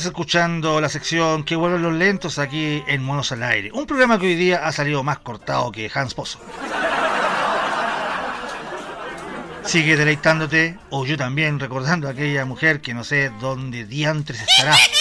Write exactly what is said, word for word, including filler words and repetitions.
escuchando la sección que vuelven los lentos aquí en Monos al Aire. Un programa que hoy día ha salido más cortado que Hans Pozo. Sigue deleitándote, o yo también, recordando a aquella mujer que no sé dónde diantres estará.